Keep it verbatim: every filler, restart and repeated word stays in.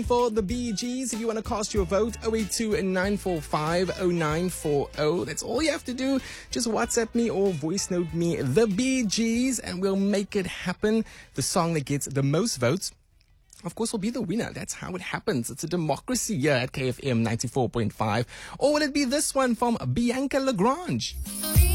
For the Bee Gees, if you want to cast your vote, oh eight two, nine four five, oh nine four oh. That's all you have to do. Just WhatsApp me or voice note me the Bee Gees and we'll make it happen. The song that gets the most votes, of course, will be the winner. That's how it happens. It's a democracy here at K F M ninety-four point five. Or will it be this one from Bianca Lagrange?